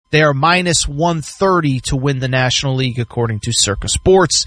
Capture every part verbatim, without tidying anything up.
They are minus one thirty to win the National League, according to Circa Sports.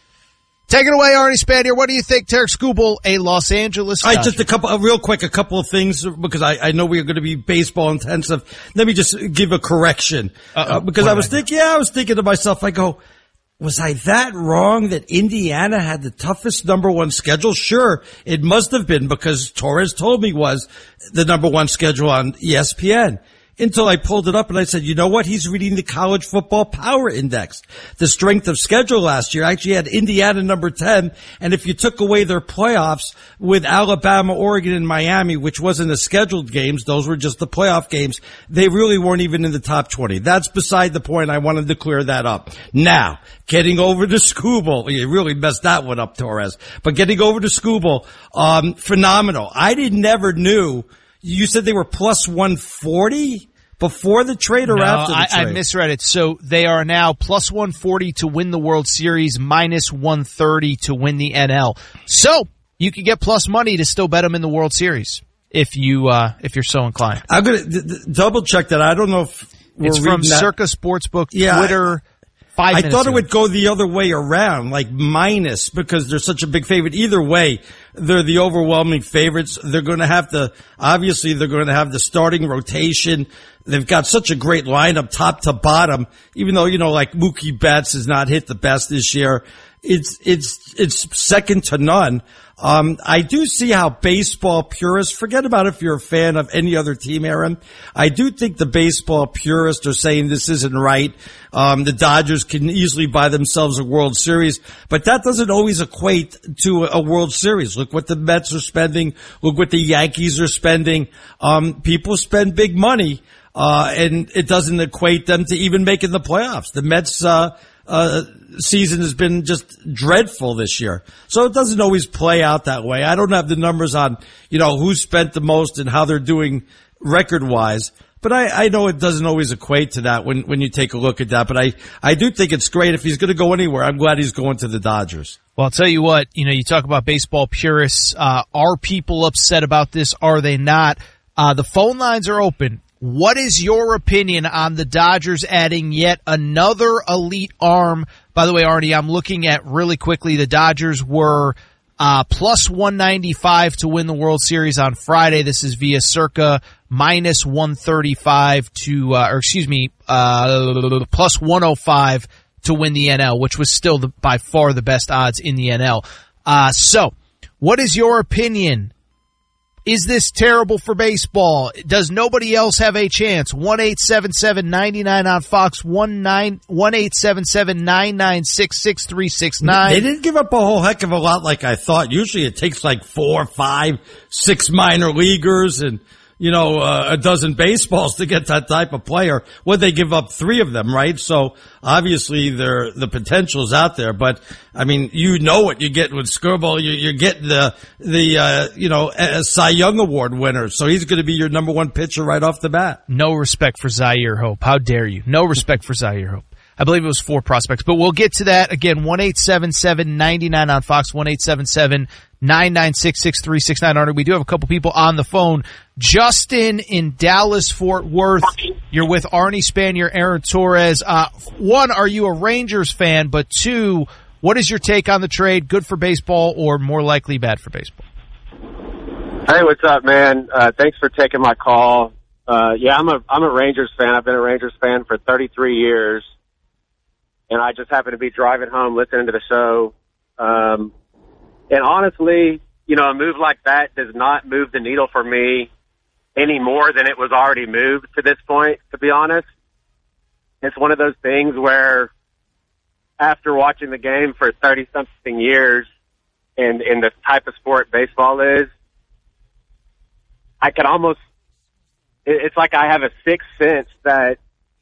Take it away, Arnie Spanier. What do you think, Tarek Skubal, a Los Angeles Dodger? All right, just a couple, uh, real quick, a couple of things, because I, I know we are going to be baseball intensive. Let me just give a correction. Uh, because I was thinking, yeah, I was thinking to myself, I go, was I that wrong that Indiana had the toughest number one schedule? Sure, it must have been, because Torres told me was the number one schedule on E S P N. Until I pulled it up and I said, you know what? He's reading the College Football Power Index. The strength of schedule last year actually had Indiana number ten. And if you took away their playoffs with Alabama, Oregon, and Miami, which wasn't the scheduled games, those were just the playoff games, they really weren't even in the top twenty. That's beside the point. I wanted to clear that up. Now, getting over to Skubal, you really messed that one up, Torres. But getting over to Skubal, um, phenomenal. I didn't never knew. You said they were plus one forty before the trade or no, after the I, trade? I misread it. So they are now plus one forty to win the World Series, minus one thirty to win the N L. So you can get plus money to still bet them in the World Series if you uh, if you're so inclined. I'm going to double check that. I don't know if we're it's from that. Circa Sportsbook, yeah, Twitter. Five I minutes thought it ago. would go the other way around, like minus, because they're such a big favorite. Either way, they're the overwhelming favorites. They're going to have to, obviously, they're going to have the starting rotation. They've got such a great lineup, top to bottom. Even though, you know, like Mookie Betts has not hit the best this year, it's it's it's second to none. Um, I do see how baseball purists, forget about if you're a fan of any other team, Aaron. I do think the baseball purists are saying this isn't right. Um, the Dodgers can easily buy themselves a World Series, but that doesn't always equate to a World Series. Look what the Mets are spending. Look what the Yankees are spending. Um, people spend big money, uh, and it doesn't equate them to even making the playoffs. The Mets, uh, uh, season has been just dreadful this year. So it doesn't always play out that way. I don't have the numbers on, you know, who spent the most and how they're doing record-wise. But I, I know it doesn't always equate to that when, when you take a look at that. But I, I do think it's great. If he's going to go anywhere, I'm glad he's going to the Dodgers. Well, I'll tell you what, you know, you talk about baseball purists. Uh, are people upset about this? Are they not? Uh, the phone lines are open. What is your opinion on the Dodgers adding yet another elite arm? By the way, Arnie, I'm looking at really quickly. The Dodgers were uh plus one ninety-five to win the World Series on Friday. This is via Circa, minus one thirty-five to, uh, or excuse me, uh plus one oh five to win the N L, which was still the, by far the best odds in the N L. Uh, so what is your opinion? Is this terrible for baseball? Does nobody else have a chance? one eight seven seven nine nine on Fox, one eight seven seven nine nine six six three six nine. They didn't give up a whole heck of a lot like I thought. Usually it takes like four, five, six minor leaguers and, you know, uh, a dozen baseballs to get that type of player. Would they give up three of them, right? So obviously there, the potential's out there, but I mean, you know what you get with Skubal. You, you're getting the, the, uh, you know, a Cy Young Award winner. So he's going to be your number one pitcher right off the bat. No respect for Zaire Hope. How dare you? No respect for Zaire Hope. I believe it was four prospects, but we'll get to that again. one eight seven seven nine nine on Fox, one eight seven seven nine nine six six three six nine. Arnie, we do have a couple people on the phone. Justin in Dallas, Fort Worth. You're with Arnie Spanier, Aaron Torres. Uh, one, are you a Rangers fan? But two, what is your take on the trade? Good for baseball or more likely bad for baseball? Hey, what's up, man? Uh, thanks for taking my call. Uh, yeah, I'm a, I'm a Rangers fan. I've been a Rangers fan for thirty-three years. And I just happened to be driving home listening to the show. Um, and honestly, you know, a move like that does not move the needle for me any more than it was already moved to this point, to be honest. It's one of those things where after watching the game for thirty-something years and in the type of sport baseball is, I can almost, it's like I have a sixth sense that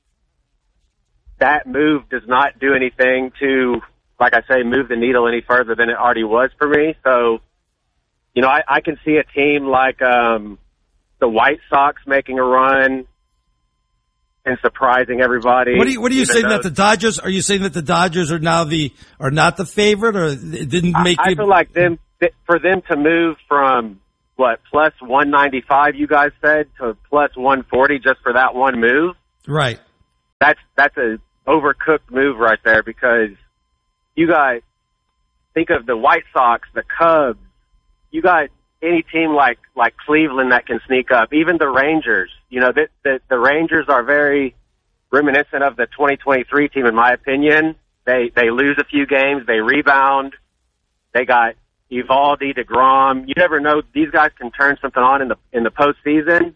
that move does not do anything to, like I say, move the needle any further than it already was for me. So, you know, I, I can see a team like um, the White Sox making a run and surprising everybody. What are you, what are you saying though, that the Dodgers, are you saying that the Dodgers are now the, are not the favorite, or it didn't make I, I you... feel like them, for them to move from, what, plus one ninety-five, you guys said, to plus one forty just for that one move. Right. that's that's a overcooked move right there, because you got, think of the White Sox, the Cubs, you got any team like like Cleveland that can sneak up, even the Rangers. You know, the, the, the Rangers are very reminiscent of the twenty twenty-three team, in my opinion. They they lose a few games, they rebound. They got Eovaldi, DeGrom. You never know; these guys can turn something on in the in the postseason.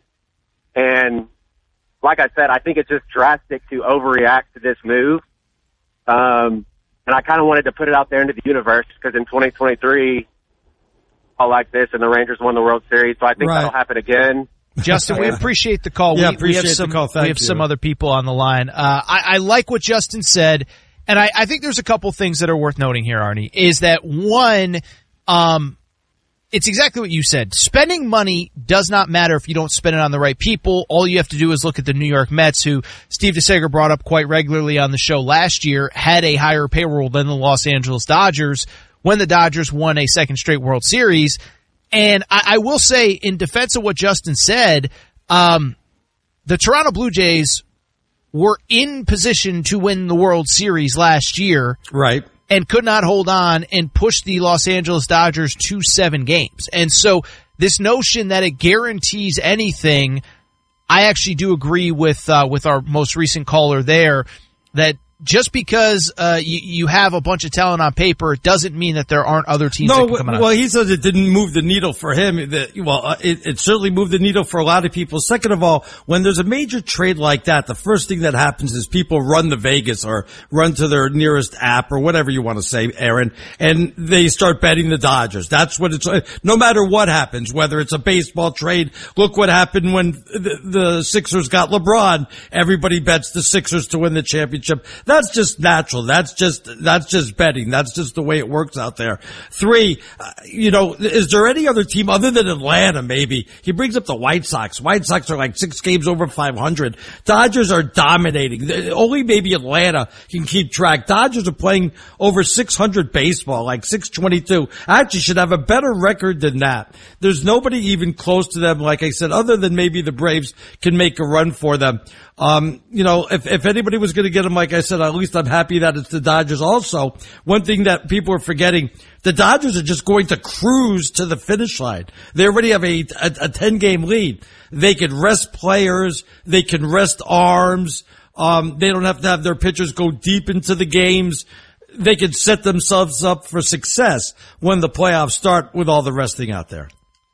And like I said, I think it's just drastic to overreact to this move. Um, and I kind of wanted to put it out there into the universe, because in twenty twenty-three, all like this, and the Rangers won the World Series. So I think right. that'll happen again. Justin, we appreciate the call. Yeah, we, appreciate we have some, the call. Thank we have you. some other people on the line. Uh, I, I like what Justin said, and I, I think there's a couple things that are worth noting here, Arnie, is that one, um, it's exactly what you said. Spending money does not matter if you don't spend it on the right people. All you have to do is look at the New York Mets, who Steve DeSager brought up quite regularly on the show last year, had a higher payroll than the Los Angeles Dodgers when the Dodgers won a second straight World Series. And I, I will say, in defense of what Justin said, um, the Toronto Blue Jays were in position to win the World Series last year. Right. And could not hold on and push the Los Angeles Dodgers to seven games. And so this notion that it guarantees anything, I actually do agree with uh, with our most recent caller there, that just because uh, you, you have a bunch of talent on paper, it doesn't mean that there aren't other teams no, that can come out. Well, he says it didn't move the needle for him. That, well, uh, it, it certainly moved the needle for a lot of people. Second of all, when there's a major trade like that, the first thing that happens is people run to Vegas or run to their nearest app or whatever you want to say, Aaron, and they start betting the Dodgers. That's what it's, no matter what happens, whether it's a baseball trade. Look what happened when the, the Sixers got LeBron. Everybody bets the Sixers to win the championship. That's just natural. That's just, that's just betting. That's just the way it works out there. Three, uh, you know, is there any other team other than Atlanta maybe? He brings up the White Sox. White Sox are like six games over five hundred. Dodgers are dominating. Only maybe Atlanta can keep track. Dodgers are playing over six hundred baseball, like six twenty-two. Actually should have a better record than that. There's nobody even close to them, like I said, other than maybe the Braves can make a run for them. Um, you know, if, if anybody was going to get them, like I said, at least I'm happy that it's the Dodgers. Also, one thing that people are forgetting, the Dodgers are just going to cruise to the finish line. They already have a, a, a ten game lead. They can rest players. They can rest arms. Um, they don't have to have their pitchers go deep into the games. They can set themselves up for success when the playoffs start with all the resting out there.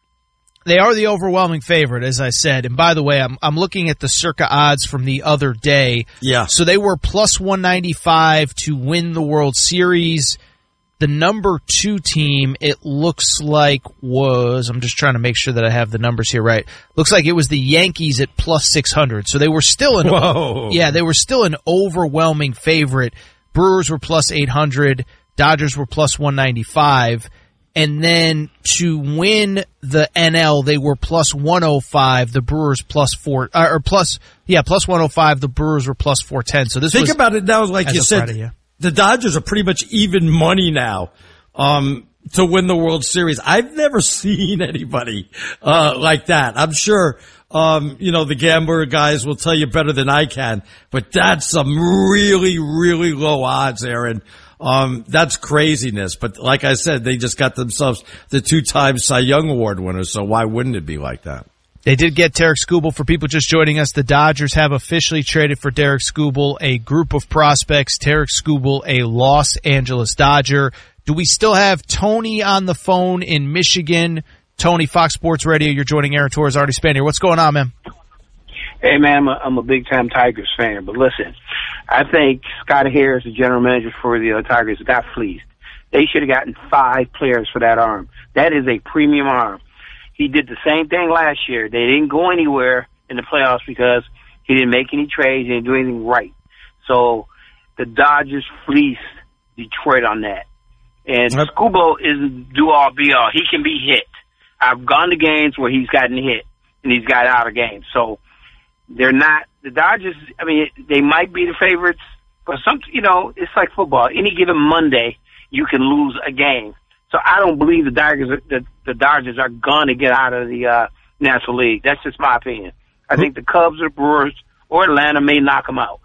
They are the overwhelming favorite, as I said. And by the way, I'm I'm looking at the circa odds from the other day. Yeah. So they were plus one ninety-five to win the World Series. The number two team, it looks like was, I'm just trying to make sure that I have the numbers here right. Looks like it was the Yankees at plus six hundred. So they were still an, Whoa. yeah, they were still an overwhelming favorite. Brewers were plus eight hundred. Dodgers were plus one ninety-five. And then to win the N L, they were plus one oh five. The Brewers plus four, uh, or plus, yeah, plus one oh five. The Brewers were plus four ten. So this Think was, about it now, like you said, Friday, yeah. The Dodgers are pretty much even money now, um, to win the World Series. I've never seen anybody, uh, like that. I'm sure, um, you know, the gambler guys will tell you better than I can, but that's some really, really low odds, Aaron. Um, that's craziness. But like I said, they just got themselves the two-time Cy Young Award winners, so why wouldn't it be like that? They did get Derek Skubal. For people just joining us, the Dodgers have officially traded for Derek Skubal, a group of prospects. Derek Skubal, a Los Angeles Dodger. Do we still have Tony on the phone in Michigan? Tony, Fox Sports Radio, you're joining Aaron Torres, Artie Spanier. What's going on, man? Hey, man, I'm a, I'm a big-time Tigers fan, but listen, I think Scott Harris, the general manager for the uh, Tigers, got fleeced. They should have gotten five players for that arm. That is a premium arm. He did the same thing last year. They didn't go anywhere in the playoffs because he didn't make any trades, he didn't do anything right. So the Dodgers fleeced Detroit on that. And yep. Skubal isn't do-all, be-all. He can be hit. I've gone to games where he's gotten hit, and he's got out of games. So they're not – the Dodgers, I mean, they might be the favorites, but some, you know, it's like football. Any given Monday, you can lose a game. So I don't believe the Dodgers, the, the Dodgers are going to get out of the uh, National League. That's just my opinion. I think the Cubs or Brewers or Atlanta may knock them out.